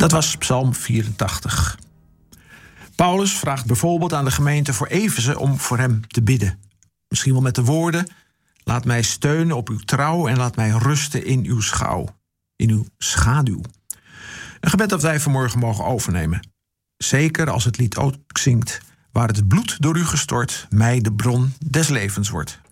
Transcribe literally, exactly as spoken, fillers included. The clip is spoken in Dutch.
Dat was Psalm vierentachtig. Paulus vraagt bijvoorbeeld aan de gemeente voor Efeze om voor hem te bidden. Misschien wel met de woorden: laat mij steunen op uw trouw en laat mij rusten in uw schouw, in uw schaduw. Een gebed dat wij vanmorgen mogen overnemen. Zeker als het lied ook zingt: waar het bloed door u gestort mij de bron des levens wordt.